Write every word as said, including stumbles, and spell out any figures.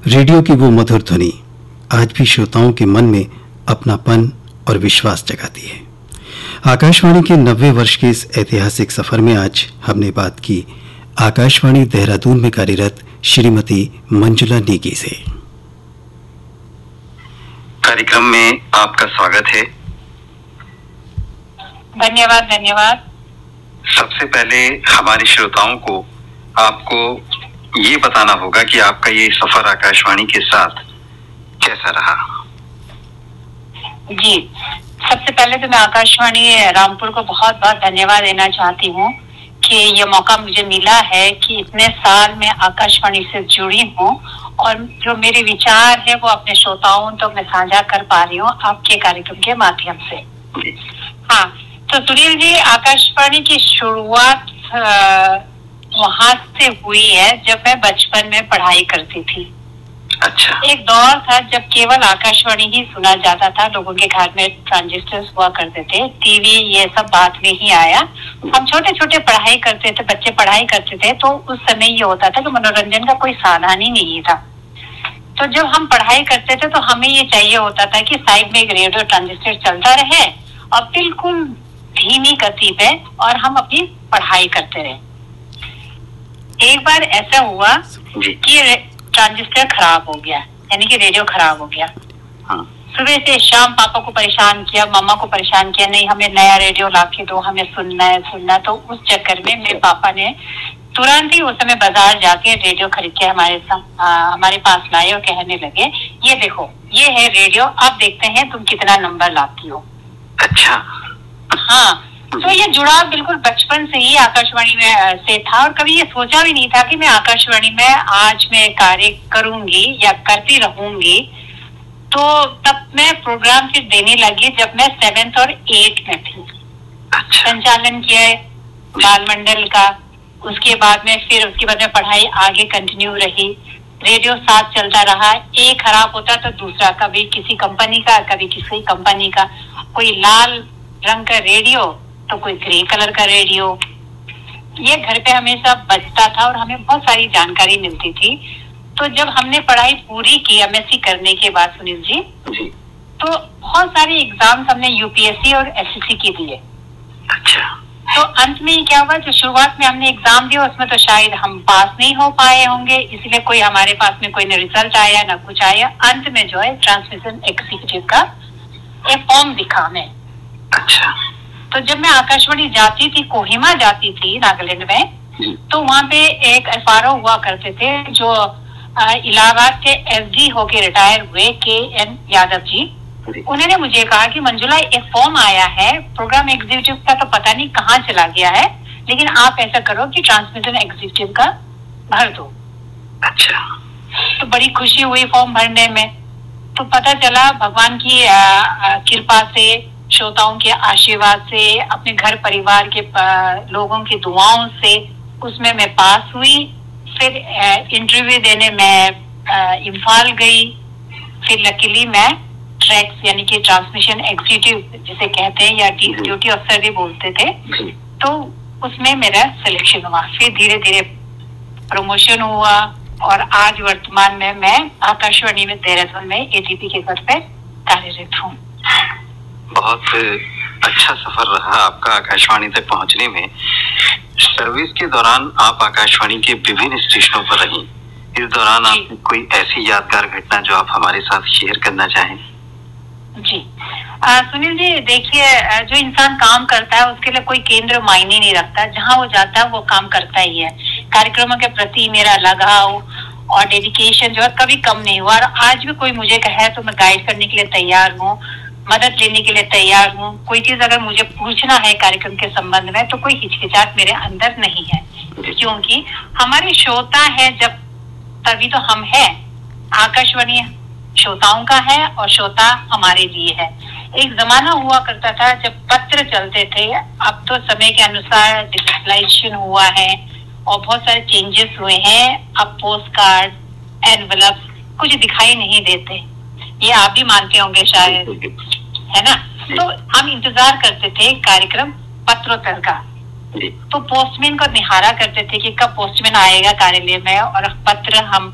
Radio की वो मधुर ध्वनि आज भी श्रोताओं के मन में अपनापन और विश्वास जगाती है। आकाशवाणी के नब्बे वर्ष के इस ऐतिहासिक सफर में आज हमने बात की आकाशवाणी देहरादून में कार्यरत श्रीमती मंजुला नेगी से। कार्यक्रम में आपका स्वागत है। धन्यवाद धन्यवाद। सबसे पहले हमारे श्रोताओं को आपको ये बताना होगा कि आपका ये सफर आकाशवाणी के साथ कैसा रहा। जी, सबसे पहले तो मैं आकाशवाणी रामपुर को बहुत बहुत धन्यवाद देना चाहती हूँ कि ये मौका मुझे मिला है कि इतने साल में आकाशवाणी से जुड़ी हूँ और जो मेरे विचार है वो अपने श्रोताओं तो मैं साझा कर पा रही हूँ आपके कार्यक्रम के माध्यम से। हाँ, तो सुनील जी, आकाशवाणी की शुरुआत वहां से हुई है जब मैं बचपन में पढ़ाई करती थी। अच्छा। एक दौर था जब केवल आकाशवाणी ही सुना जाता था, लोगों के घर में ट्रांजिस्टर्स हुआ करते थे, टीवी ये सब बाद में ही आया। हम छोटे छोटे पढ़ाई करते थे, बच्चे पढ़ाई करते थे, तो उस समय ये होता था कि मनोरंजन का कोई साधन ही नहीं था। तो जब हम पढ़ाई करते थे तो हमें ये चाहिए होता था कि साइड में एक रेडियो ट्रांजिस्टर चलता रहे और बिल्कुल धीमी गति पे और हम अपनी पढ़ाई करते रहे। एक बार ऐसा हुआ कि ट्रांजिस्टर खराब हो गया, यानी कि रेडियो खराब हो गया। हाँ। सुबह से शाम पापा को परेशान किया, मम्मा को परेशान किया, नहीं हमें नया रेडियो ला के दो, हमें सुनना है सुनना है। तो उस चक्कर में मेरे पापा ने तुरंत ही उस समय बाजार जाके रेडियो खरीद के हमारे आ, हमारे पास लाए और कहने लगे, ये देखो ये है रेडियो, अब देखते हैं तुम कितना नंबर लाती हो। अच्छा। हाँ, तो ये जुड़ाव बिल्कुल बचपन से ही आकाशवाणी में से था और कभी ये सोचा भी नहीं था कि मैं आकाशवाणी में आज मैं कार्य करूंगी या करती रहूंगी। तो तब मैं प्रोग्राम फिर देने लगी जब मैं सेवेंथ और एट में थी। अच्छा। संचालन किया बाल मंडल का, उसके बाद में फिर उसके बाद में पढ़ाई आगे कंटिन्यू रही। रेडियो साथ चलता रहा, एक खराब होता तो दूसरा, कभी किसी कंपनी का कभी किसी कंपनी का, कोई लाल रंग का रेडियो तो कोई ग्रे कलर का रेडियो। ये घर पे हमेशा बजता था और हमें बहुत सारी जानकारी मिलती थी। तो जब हमने पढ़ाई पूरी की एमएससी करने के बाद सुनील जी, तो बहुत सारे एग्जाम्स हमने यूपीएससी और एसएससी की दिए। अच्छा। तो अंत में क्या हुआ, जो शुरुआत में हमने एग्जाम दिया उसमें तो शायद हम पास नहीं हो पाए होंगे, इसलिए कोई हमारे पास में कोई न रिजल्ट आया न कुछ आया। अंत में जो है ट्रांसमिशन एग्जीक्यूटिव का एक फॉर्म दिखा हमें। अच्छा। तो जब मैं आकाशवाणी जाती थी, कोहिमा जाती थी नागालैंड में, तो वहाँ पे एक एफआरओ हुआ करते थे जो इलाहाबाद के एसडी होके रिटायर हुए, के एन यादव जी। उन्होंने मुझे कहा कि मंजुला एक फॉर्म आया है प्रोग्राम एग्जीक्यूटिव का, तो पता नहीं कहाँ चला गया है, लेकिन आप ऐसा करो कि ट्रांसमिशन एग्जीक्यूटिव का भर दो। अच्छा। तो बड़ी खुशी हुई फॉर्म भरने में। तो पता चला भगवान की कृपा से, श्रोताओं के आशीर्वाद से, अपने घर परिवार के लोगों की दुआओं से उसमें मैं पास हुई। फिर इंटरव्यू देने मैं इम्फाल गई। फिर लकीली मैं ट्रैक्स यानी कि ट्रांसमिशन एग्जीक्यूटिव जिसे कहते हैं या ड्यूटी अफसर भी बोलते थे, तो उसमें मेरा सिलेक्शन हुआ। फिर धीरे धीरे प्रमोशन हुआ और आज वर्तमान में मैं आकाशवाणी में देहरादून में एटीपी के पद पे कार्यरत हूँ। बहुत अच्छा सफर रहा आपका आकाशवाणी तक पहुंचने में। सर्विस के दौरान आप आकाशवाणी के विभिन्न स्टेशनों पर रही। इस दौरान आपने कोई ऐसी यादगार घटना जो आप हमारे साथ शेयर करना चाहें? जी आ, सुनील जी, देखिए, जो इंसान काम करता है उसके लिए कोई केंद्र मायने नहीं रखता, जहाँ वो जाता है वो काम करता ही है। कार्यक्रमों के प्रति मेरा लगाव और डेडिकेशन जो है कभी कम नहीं हुआ और आज भी कोई मुझे कहे तो मैं गाइड करने के लिए तैयार हूँ, मदद लेने के लिए तैयार हूँ। कोई चीज अगर मुझे पूछना है कार्यक्रम के संबंध में तो कोई हिचकिचाहट मेरे अंदर नहीं है, क्योंकि हमारे श्रोता है जब तभी तो हम हैं। आकाशवाणी श्रोताओं का है और श्रोता हमारे लिए है। एक जमाना हुआ करता था जब पत्र चलते थे, अब तो समय के अनुसार डिजिटलाइजेशन हुआ है और बहुत सारे चेंजेस हुए हैं। अब पोस्ट कार्ड, एनवेलप कुछ दिखाई नहीं देते, ये आप भी मानते होंगे शायद, है ना। तो हम इंतजार करते थे कार्यक्रम पत्रोत्तर का, तो पोस्टमैन को निहारा करते थे कि कब पोस्टमैन आएगा कार्यालय में और पत्र हम